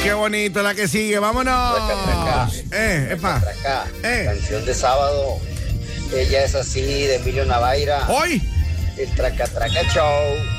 Qué bonito la que sigue, vámonos. Traca. Canción de sábado. Ella es así, de Emilio Navaira. Hoy. El Traca Traca Show.